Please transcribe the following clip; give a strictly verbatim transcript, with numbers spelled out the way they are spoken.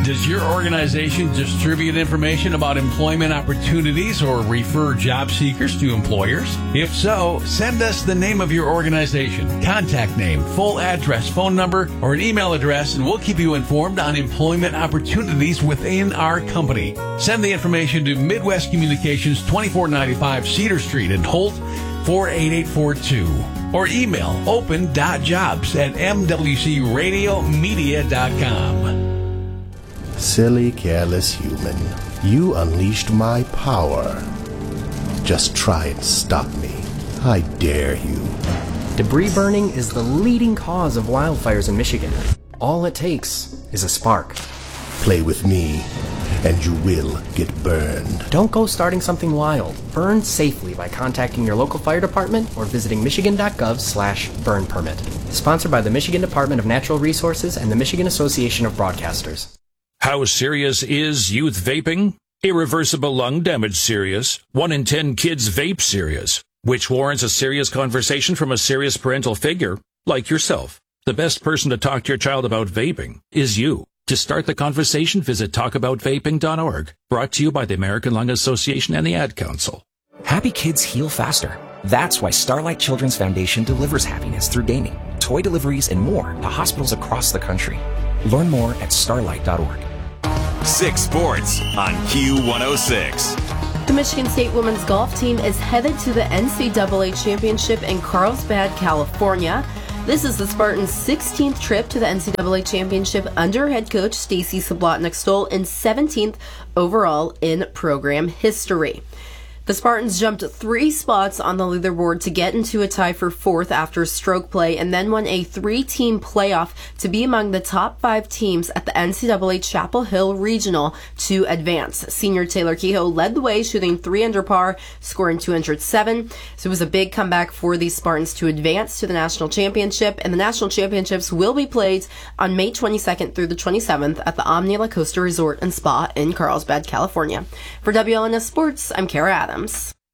Does your organization distribute information about employment opportunities or refer job seekers to employers? If so, send us the name of your organization, contact name, full address, phone number, or an email address, and we'll keep you informed on employment opportunities within our company. Send the information to Midwest Communications, twenty-four ninety-five Cedar Street in Holt, four eight eight four two. Or email open dot jobs at m w c radio media dot com. Silly, careless human, you unleashed my power. Just try and stop me. I dare you. Debris burning is the leading cause of wildfires in Michigan. All it takes is a spark. Play with me, and you will get burned. Don't go starting something wild. Burn safely by contacting your local fire department or visiting michigan.gov slash burn permit. Sponsored by the Michigan Department of Natural Resources and the Michigan Association of Broadcasters. How serious is youth vaping? Irreversible lung damage serious. One in ten kids vape serious, which warrants a serious conversation from a serious parental figure like yourself. The best person to talk to your child about vaping is you. To start the conversation, visit talk about vaping dot org. Brought to you by the American Lung Association and the Ad Council. Happy kids heal faster. That's why Starlight Children's Foundation delivers happiness through gaming, toy deliveries, and more to hospitals across the country. Learn more at starlight dot org. Six Sports on Q one oh six. The Michigan State women's golf team is headed to the N C double A championship in Carlsbad, California. This is the Spartans' sixteenth trip to the N C double A championship under head coach Stacy Sablotnik-Stoll and seventeenth overall in program history. The Spartans jumped three spots on the leaderboard to get into a tie for fourth after stroke play and then won a three-team playoff to be among the top five teams at the N C double A Chapel Hill Regional to advance. Senior Taylor Kehoe led the way, shooting three under par, scoring two hundred seven. So it was a big comeback for the Spartans to advance to the national championship, and the national championships will be played on May twenty-second through the twenty-seventh at the Omni La Costa Resort and Spa in Carlsbad, California. For W L N S Sports, I'm Kara Adams.